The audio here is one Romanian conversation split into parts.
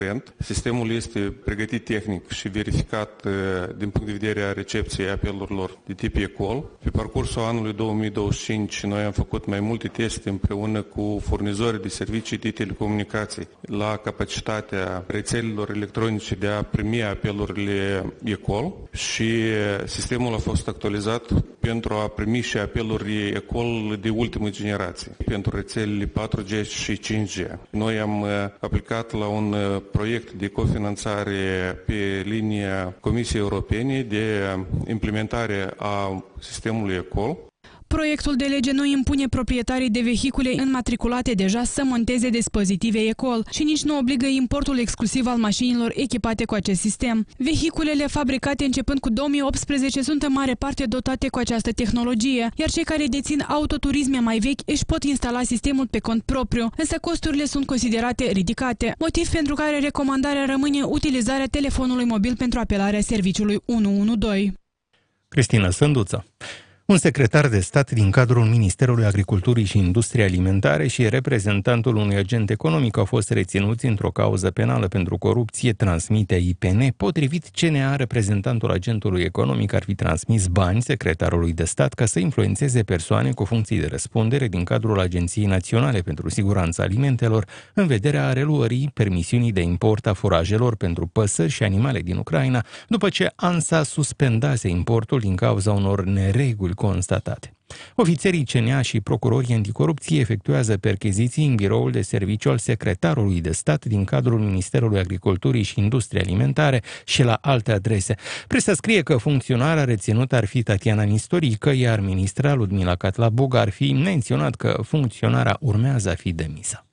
Sistemul este pregătit tehnic și verificat din punct de vedere a recepției apelurilor de tip e-call. Pe parcursul anului 2025 noi am făcut mai multe teste împreună cu furnizorii de servicii de telecomunicații la capacitatea rețelelor electronice de a primi apelurile e-call și sistemul a fost actualizat pentru a primi și apeluri e-call de ultimă generație pentru rețelele 4G și 5G. Noi am aplicat la un proiect de cofinanțare pe linia Comisiei Europene de implementare a sistemului e-call. Proiectul de lege nu impune proprietarii de vehicule înmatriculate deja să monteze dispozitive e-call și nici nu obligă importul exclusiv al mașinilor echipate cu acest sistem. Vehiculele fabricate începând cu 2018 sunt în mare parte dotate cu această tehnologie, iar cei care dețin autoturisme mai vechi își pot instala sistemul pe cont propriu, însă costurile sunt considerate ridicate, motiv pentru care recomandarea rămâne utilizarea telefonului mobil pentru apelarea serviciului 112. Cristina Sânduță. Un secretar de stat din cadrul Ministerului Agriculturii și Industriei Alimentare și reprezentantul unui agent economic au fost reținuți într-o cauză penală pentru corupție, transmite IPN. Potrivit CNA, reprezentantul agentului economic ar fi transmis bani secretarului de stat ca să influențeze persoane cu funcții de răspundere din cadrul Agenției Naționale pentru Siguranța Alimentelor în vederea reluării permisiunii de import a furajelor pentru păsări și animale din Ucraina, după ce ANSA suspendase importul din cauza unor nereguli constatate. Ofițerii CNA și procurorii anticorupție efectuează percheziții în biroul de serviciu al secretarului de stat din cadrul Ministerului Agriculturii și Industriei Alimentare și la alte adrese. Presa scrie că funcționarea reținută ar fi Tatiana Nistorică, iar ministra Ludmila Catlabug ar fi menționat că funcționarea urmează a fi demisă.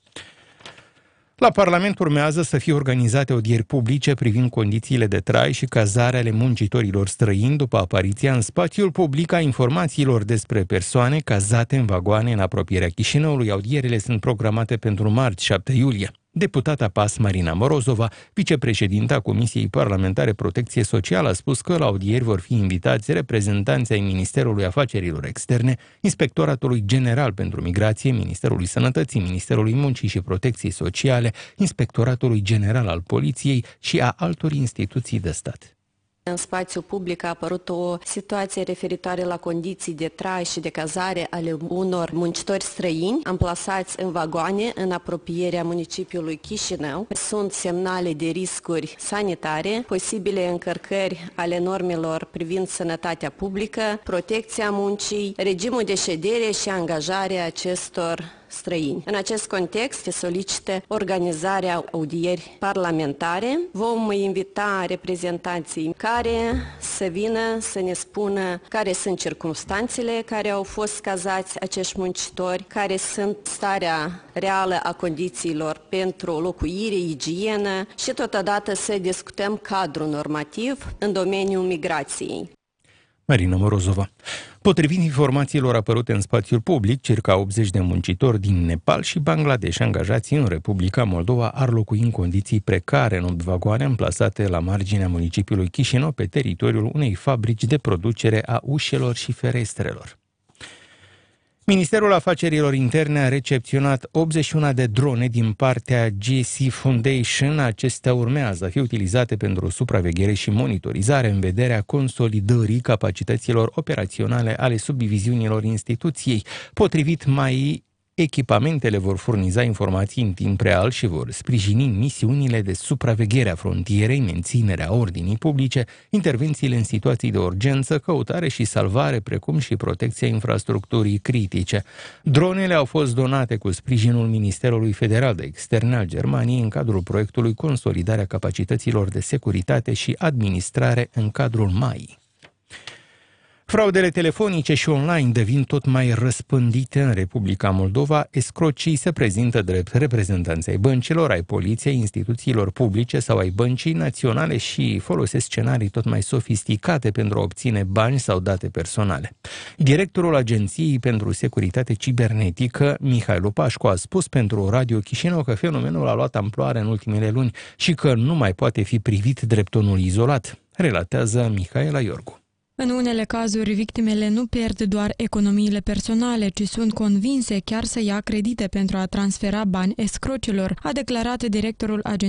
La Parlament urmează să fie organizate audieri publice privind condițiile de trai și cazare ale muncitorilor străini după apariția în spațiul public a informațiilor despre persoane cazate în vagoane în apropierea Chișinăului. Audierile sunt programate pentru marți, 7 iulie. Deputata PAS Marina Morozova, vicepreședinta Comisiei Parlamentare Protecție Socială, a spus că la audieri vor fi invitați reprezentanți ai Ministerului Afacerilor Externe, Inspectoratului General pentru Migrație, Ministerului Sănătății, Ministerului Muncii și Protecției Sociale, Inspectoratului General al Poliției și a altor instituții de stat. În spațiu public a apărut o situație referitoare la condiții de trai și de cazare ale unor muncitori străini amplasați în vagoane în apropierea municipiului Chișinău. Sunt semnale de riscuri sanitare, posibile încărcări ale normelor privind sănătatea publică, protecția muncii, regimul de ședere și angajarea acestor străini. În acest context se solicită organizarea audieri parlamentare. Vom invita reprezentanții care să vină să ne spună care sunt circumstanțele care au fost cazați acești muncitori, care sunt starea reală a condițiilor pentru locuire, igienă și totodată să discutăm cadrul normativ în domeniul migrației. Marina Morozova. Potrivit informațiilor apărute în spațiul public, circa 80 de muncitori din Nepal și Bangladesh angajați în Republica Moldova ar locui în condiții precare în 8 vagoane amplasate la marginea municipiului Chișinău pe teritoriul unei fabrici de producere a ușelor și ferestrelor. Ministerul Afacerilor Interne a recepționat 81 de drone din partea GC Foundation. Acestea urmează a fi utilizate pentru supraveghere și monitorizare în vederea consolidării capacităților operaționale ale subdiviziunilor instituției. Potrivit MAI, echipamentele vor furniza informații în timp real și vor sprijini misiunile de supraveghere a frontierei, menținerea ordinii publice, intervențiile în situații de urgență, căutare și salvare, precum și protecția infrastructurii critice. Dronele au fost donate cu sprijinul Ministerului Federal de Externe al Germaniei în cadrul proiectului Consolidarea capacităților de securitate și administrare în cadrul MAI. Fraudele telefonice și online devin tot mai răspândite în Republica Moldova. Escrocii se prezintă drept reprezentanți ai băncilor, ai poliției, instituțiilor publice sau ai băncii naționale și folosesc scenarii tot mai sofisticate pentru a obține bani sau date personale. Directorul Agenției pentru Securitate Cibernetică, Mihailu Pașcu, a spus pentru Radio Chișinău că fenomenul a luat amploare în ultimele luni și că nu mai poate fi privit drept unul izolat, relatează Mihaela Iorgu. În unele cazuri, victimele nu pierd doar economiile personale, ci sunt convinse chiar să ia credite pentru a transfera bani escrocilor, a declarat directorul Agenției